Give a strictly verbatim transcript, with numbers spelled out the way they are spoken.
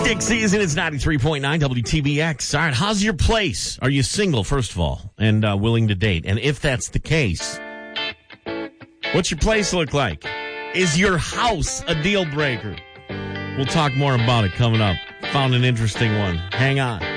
Stick season, it's ninety-three point nine W T B X. All right, how's your place? Are you single, first of all, and uh, willing to date? And if that's the case, what's your place look like? Is your house a deal breaker? We'll talk more about it coming up. Found an interesting one. Hang on.